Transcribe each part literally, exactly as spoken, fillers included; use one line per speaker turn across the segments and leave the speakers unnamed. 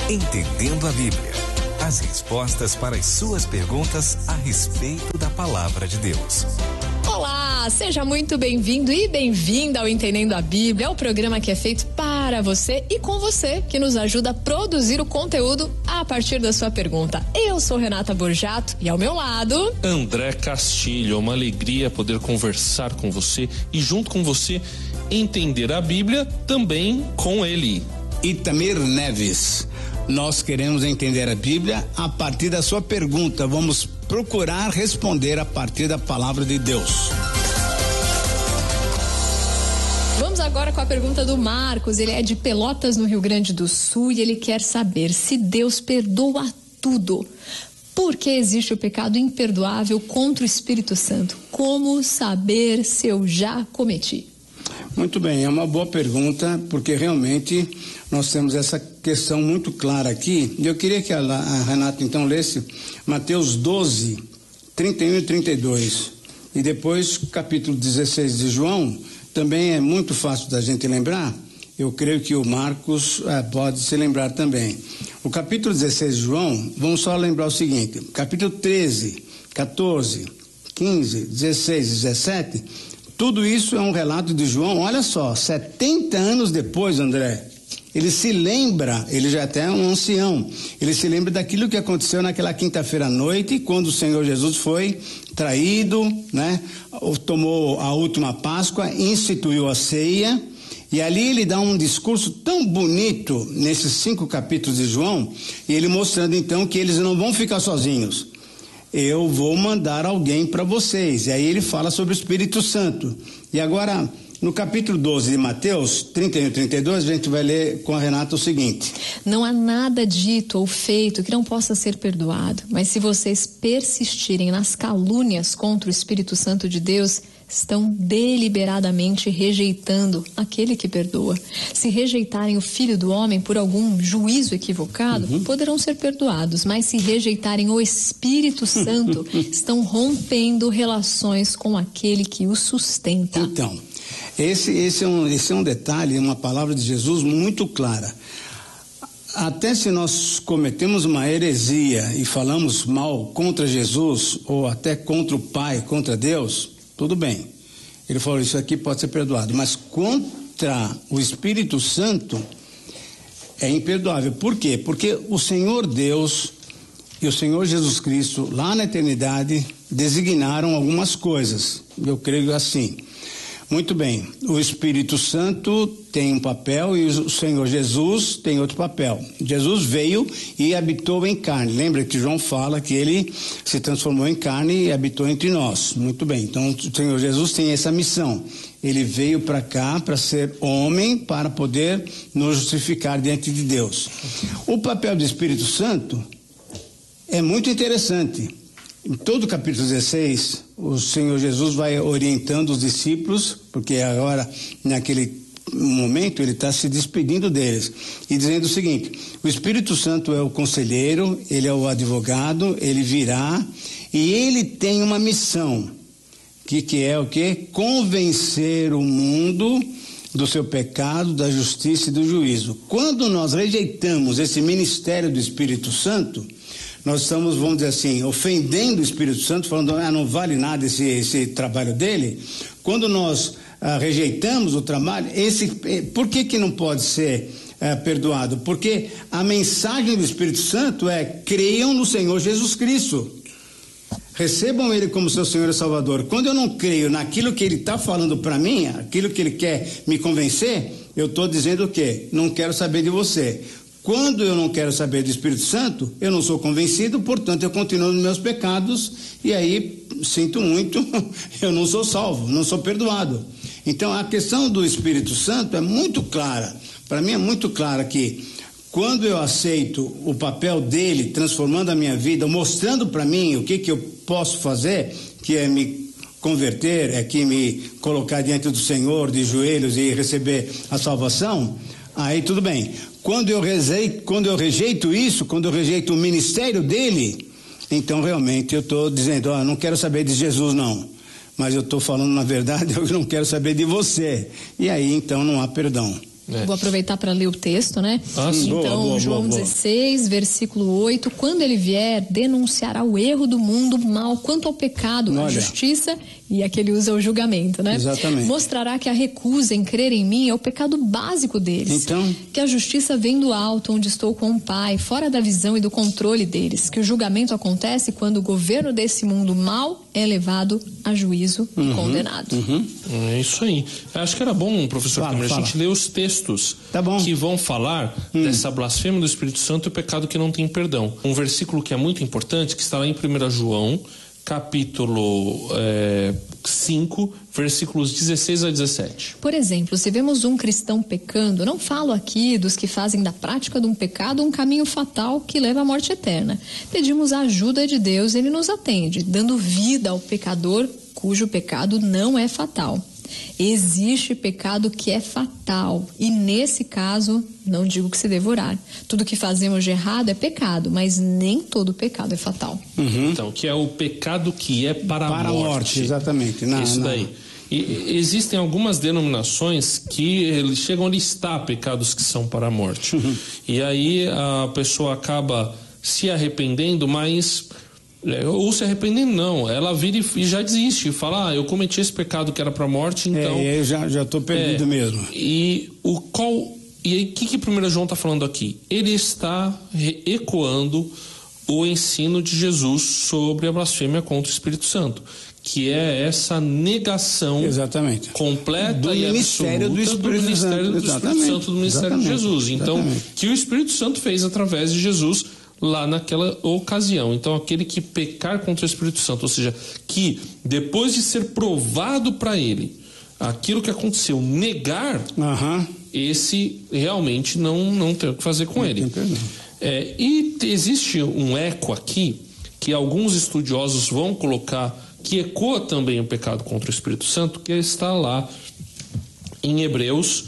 Entendendo a Bíblia. As respostas para as suas perguntas a respeito da Palavra de Deus.
Olá, seja muito bem-vindo e bem-vinda ao Entendendo a Bíblia, é o programa que é feito para você e com você, que nos ajuda a produzir o conteúdo a partir da sua pergunta. Eu sou Renata Borjato e ao meu lado...
André Castilho, é uma alegria poder conversar com você e junto com você entender a Bíblia também com ele.
Itamir Neves, nós queremos entender a Bíblia a partir da sua pergunta. Vamos procurar responder a partir da palavra de Deus.
Vamos agora com a pergunta do Marcos. Ele é de Pelotas, no Rio Grande do Sul, e ele quer saber se Deus perdoa tudo. Por que existe o pecado imperdoável contra o Espírito Santo? Como saber se eu já cometi?
Muito bem, é uma boa pergunta, porque realmente nós temos essa questão muito clara aqui. Eu queria que a, a Renata então lesse Mateus doze, trinta e um e trinta e dois. E depois capítulo dezesseis de João, também é muito fácil da gente lembrar. Eu creio que o Marcos eh, pode se lembrar também. O capítulo dezesseis de João, vamos só lembrar o seguinte: capítulo treze, quatorze, quinze, dezesseis, dezessete... tudo isso é um relato de João. Olha só, setenta anos depois, André, ele se lembra, ele já até é um ancião, ele se lembra daquilo que aconteceu naquela quinta-feira à noite, quando o Senhor Jesus foi traído, né? Tomou a última Páscoa, instituiu a ceia, e ali ele dá um discurso tão bonito, nesses cinco capítulos de João, e ele mostrando então que eles não vão ficar sozinhos. Eu vou mandar alguém para vocês. E aí ele fala sobre o Espírito Santo. E agora, no capítulo doze de Mateus, trinta e um e trinta e dois, a gente vai ler com a Renata o seguinte:
não há nada dito ou feito que não possa ser perdoado, mas se vocês persistirem nas calúnias contra o Espírito Santo de Deus, estão deliberadamente rejeitando aquele que perdoa. Se rejeitarem o Filho do Homem por algum juízo equivocado, uhum. poderão ser perdoados, mas se rejeitarem o Espírito Santo, estão rompendo relações com aquele que o sustenta.
Então, esse, esse, é um, esse é um detalhe, uma palavra de Jesus muito clara. Até se nós cometemos uma heresia e falamos mal contra Jesus, ou até contra o Pai, contra Deus, tudo bem. Ele falou, isso aqui pode ser perdoado. Mas contra o Espírito Santo é imperdoável. Por quê? Porque o Senhor Deus e o Senhor Jesus Cristo, lá na eternidade, designaram algumas coisas. Eu creio assim. Muito bem, o Espírito Santo tem um papel e o Senhor Jesus tem outro papel. Jesus veio e habitou em carne. Lembra que João fala que ele se transformou em carne e habitou entre nós. Muito bem, então o Senhor Jesus tem essa missão. Ele veio para cá para ser homem, para poder nos justificar diante de Deus. O papel do Espírito Santo é muito interessante. Em todo o capítulo dezesseis, o Senhor Jesus vai orientando os discípulos, porque agora, naquele momento, ele está se despedindo deles, e dizendo o seguinte: o Espírito Santo é o conselheiro, ele é o advogado, ele virá, e ele tem uma missão, que, que é o quê? Convencer o mundo do seu pecado, da justiça e do juízo. Quando nós rejeitamos esse ministério do Espírito Santo, nós estamos, vamos dizer assim, ofendendo o Espírito Santo, falando, ah, não vale nada esse, esse trabalho dele. Quando nós ah, rejeitamos o trabalho, esse, por que que não pode ser ah, perdoado? Porque a mensagem do Espírito Santo é, creiam no Senhor Jesus Cristo. Recebam ele como seu Senhor e Salvador. Quando eu não creio naquilo que ele está falando para mim, aquilo que ele quer me convencer, eu estou dizendo o quê? Não quero saber de você. Quando eu não quero saber do Espírito Santo, eu não sou convencido, portanto eu continuo nos meus pecados, e aí, sinto muito, eu não sou salvo, não sou perdoado. Então a questão do Espírito Santo é muito clara, para mim é muito clara que quando eu aceito o papel dele, transformando a minha vida, mostrando para mim o que que eu posso fazer, que é me converter, é que me colocar diante do Senhor de joelhos e receber a salvação, aí tudo bem. Quando eu, rejeito, quando eu rejeito isso, quando eu rejeito o ministério dele, então realmente eu estou dizendo, ó, oh, não quero saber de Jesus não, mas eu estou falando na verdade, eu não quero saber de você. E aí então não há perdão.
É.
Vou aproveitar para ler o texto, né?
Ah, sim.
Então,
Boa, boa,
João
boa, boa.
dezesseis, versículo oito. Quando ele vier, denunciará o erro do mundo, mal quanto ao pecado, a
Olha.
justiça, e aqui ele usa o julgamento, né?
Exatamente.
Mostrará que a recusa em crer em mim é o pecado básico deles.
Então?
Que a justiça vem do alto, onde estou com o Pai, fora da visão e do controle deles. Que o julgamento acontece quando o governo desse mundo mal é levado a juízo
Uhum,
e condenado.
Uhum.
É isso aí. Acho que era bom, professor,
Fala,
Câmara, a
fala.
gente ler os textos
Tá bom.
que vão falar
Hum.
dessa blasfêmia do Espírito Santo e o pecado que não tem perdão. Um versículo que é muito importante, que está lá em primeiro João, capítulo é, cinco, versículos dezesseis a dezessete.
Por exemplo, se vemos um cristão pecando, não falo aqui dos que fazem da prática de um pecado um caminho fatal que leva à morte eterna. Pedimos a ajuda de Deus, ele nos atende, dando vida ao pecador cujo pecado não é fatal. Existe pecado que é fatal e nesse caso, não digo que se devorar. Tudo que fazemos de errado é pecado, mas nem todo pecado é fatal.
Uhum.
Então, que é o pecado que é para,
Para
a
a
morte.
morte, exatamente. Na-
Isso
na-
daí. E, e existem algumas denominações que eles chegam a listar pecados que são para a morte.
Uhum.
E aí a pessoa acaba se arrependendo, mas... Ou se arrependendo, não. Ela vira e, e já desiste. Fala, ah, eu cometi esse pecado que era para a morte, então...
É, eu já, já tô perdido
É,
mesmo.
E o qual... E aí, o que que primeiro João está falando aqui? Ele está re- ecoando o ensino de Jesus sobre a blasfêmia contra o Espírito Santo, que é essa negação
Exatamente.
completa
Do
e
ministério do
absoluta
Espírito
do ministério
Santo.
do Espírito
Exatamente.
Santo, do ministério de
Exatamente.
Jesus. Então,
Exatamente.
que o Espírito Santo fez através de Jesus lá naquela ocasião. Então, aquele que pecar contra o Espírito Santo, ou seja, que depois de ser provado para ele aquilo que aconteceu, negar,
Aham.
esse realmente não, não tem o que fazer com
Não
ele.
tem perdão.
É, e te- existe um eco aqui que alguns estudiosos vão colocar, que ecoa também o pecado contra o Espírito Santo, que está lá em Hebreus,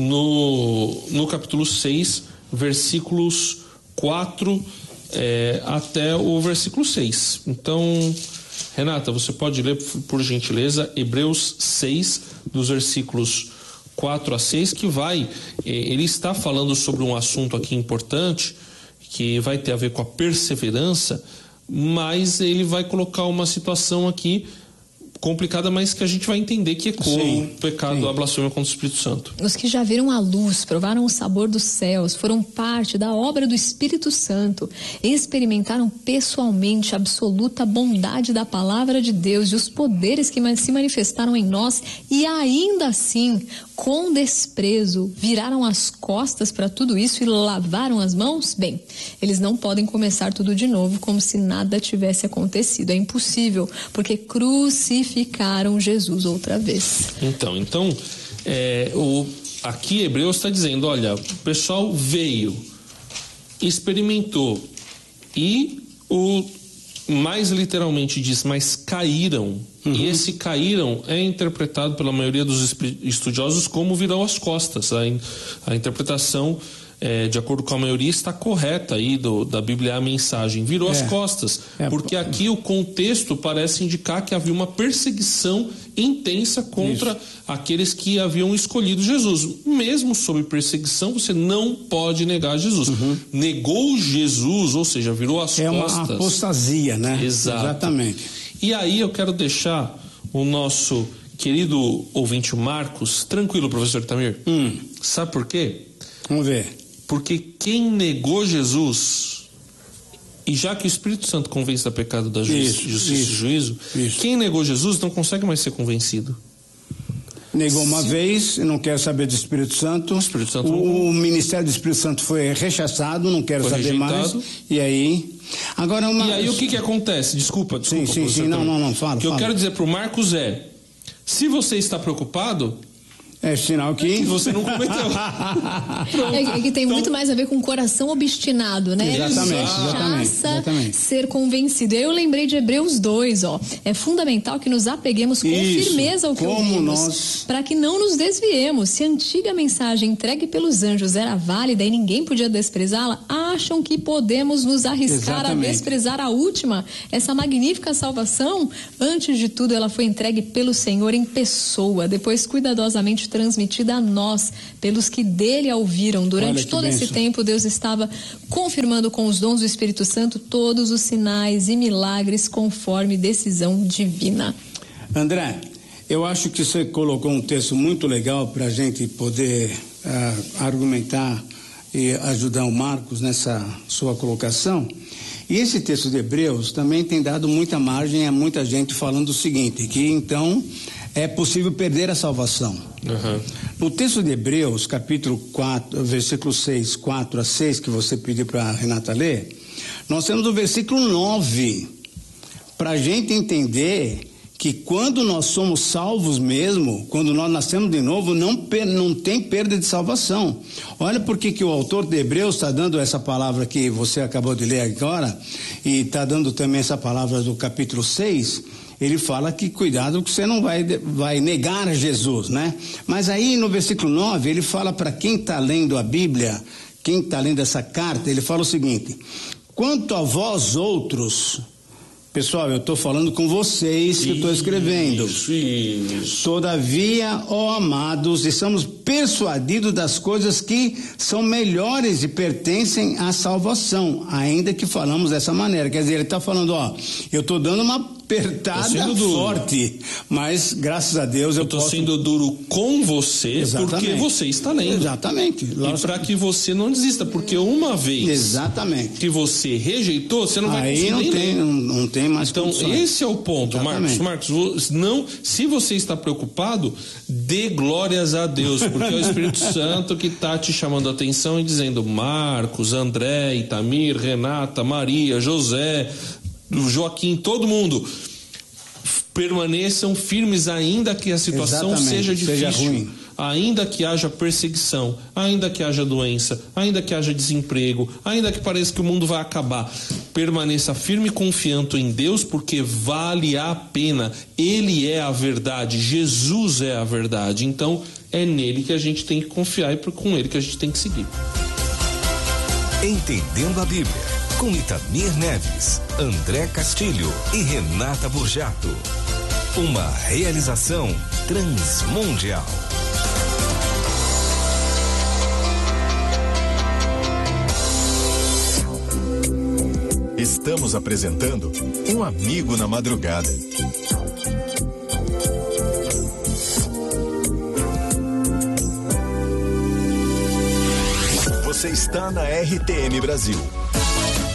no, no capítulo seis, versículos quatro é, até o versículo seis. Então, Renata, você pode ler, por gentileza, Hebreus seis, dos versículos quatro a seis, que vai, ele está falando sobre um assunto aqui importante, que vai ter a ver com a perseverança, mas ele vai colocar uma situação aqui complicada, mas que a gente vai entender que ecoa
Sim,
o pecado,
sim.
a blasfêmia contra o Espírito Santo.
Os que já viram a luz, provaram o sabor dos céus, foram parte da obra do Espírito Santo, experimentaram pessoalmente a absoluta bondade da palavra de Deus e os poderes que se manifestaram em nós e ainda assim, com desprezo, viraram as costas para tudo isso e lavaram as mãos? Bem, eles não podem começar tudo de novo como se nada tivesse acontecido. É impossível, porque crucificaram Jesus outra vez.
Então, então é, o, aqui Hebreus está dizendo, olha, o pessoal veio, experimentou e o mais literalmente diz, mas caíram.
Uhum.
E esse caíram é interpretado pela maioria dos espi- estudiosos como virou as costas. A, in- a interpretação, é, de acordo com a maioria, está correta aí do, da Bíblia, a mensagem. Virou
É.
as costas.
É.
Porque aqui o contexto parece indicar que havia uma perseguição intensa contra aqueles que haviam escolhido Jesus. Mesmo sob perseguição, você não pode negar Jesus. Negou Jesus, ou seja, virou as
É uma
costas.
apostasia, né?
Exato.
Exatamente.
E aí eu quero deixar o nosso querido ouvinte Marcos tranquilo, professor Itamir.
Hum.
Sabe por quê?
Vamos ver.
Porque quem negou Jesus, e já que o Espírito Santo convence da pecado, da justi-
Isso,
justiça
isso,
e juízo,
isso.
quem negou Jesus não consegue mais ser convencido.
Negou uma vez, não quer saber do Espírito Santo.
O Espírito Santo
o,
não-
o ministério do Espírito Santo foi rechaçado, não quero
Foi
saber
rejeitado.
mais. E aí? Agora uma.
E aí o que que acontece? Desculpa, desculpa.
sim,
professor
sim, não,
Itamir.
não, não, fala,
O que eu
fala.
quero dizer pro Marcos é, se você está preocupado,
É sinal que.
que você não cometeu. Pronto.
É, é que tem
Então-
muito mais a ver com o coração obstinado, né?
Exatamente,
Ele
exatamente,
rechaça
exatamente.
ser convencido. Eu lembrei de Hebreus dois, ó. É fundamental que nos apeguemos com
Isso,
firmeza ao que
como
ouvimos,
nós-
para que não nos desviemos. Se a antiga mensagem entregue pelos anjos era válida e ninguém podia desprezá-la, acham que podemos nos arriscar
Exatamente.
a desprezar a última? Essa magnífica salvação, antes de tudo, ela foi entregue pelo Senhor em pessoa, depois cuidadosamente transmitida a nós, pelos que dele a ouviram. Durante todo esse tempo, Deus estava confirmando com os dons do Espírito Santo todos os sinais e milagres conforme decisão divina.
André, eu acho que você colocou um texto muito legal para a gente poder uh, argumentar e ajudar o Marcos nessa sua colocação. E esse texto de Hebreus também tem dado muita margem a muita gente falando o seguinte, que então é possível perder a salvação. Uhum. No texto de Hebreus, capítulo quatro, versículo seis, quatro a seis, que você pediu para a Renata ler, nós temos o versículo nove, para a gente entender que quando nós somos salvos mesmo, quando nós nascemos de novo, não, não tem perda de salvação. Olha por que que o autor de Hebreus está dando essa palavra que você acabou de ler agora, e está dando também essa palavra do capítulo seis, ele fala que cuidado que você não vai, vai negar Jesus, né? Mas aí no versículo nove, ele fala para quem está lendo a Bíblia, quem está lendo essa carta, ele fala o seguinte: quanto a vós outros... Pessoal, eu estou falando com vocês que estou escrevendo.
Isso, isso.
Todavia, ó amados, estamos persuadidos das coisas que são melhores e pertencem à salvação, ainda que falamos dessa maneira. Quer dizer, ele está falando, ó, eu estou dando uma apertada forte, mas graças a Deus eu,
eu tô
posso...
sendo duro com você. Exatamente. Porque você está lendo.
Exatamente.
E para que você não desista, porque uma vez
Exatamente.
que você rejeitou, você não vai
Aí
conseguir
não
ler.
tem, não, não tem mais
Então
condições.
Esse é o ponto. Exatamente. Marcos, Marcos, não, se você está preocupado, dê glórias a Deus, porque é o Espírito Santo que está te chamando a atenção e dizendo: Marcos, André, Itamir, Renata, Maria, José, Joaquim, todo mundo, permaneçam firmes ainda que a situação
Exatamente.
seja difícil,
seja ruim.
Ainda que haja perseguição, ainda que haja doença, ainda que haja desemprego, ainda que pareça que o mundo vai acabar, permaneça firme e confiante em Deus, porque vale a pena. Ele é a verdade, Jesus é a verdade, então é nele que a gente tem que confiar e com ele que a gente tem que seguir.
Entendendo a Bíblia, com Itamir Neves, André Castilho e Renata Burjato. Uma realização Transmundial.
Estamos apresentando Um Amigo na Madrugada. Você está na R T M Brasil,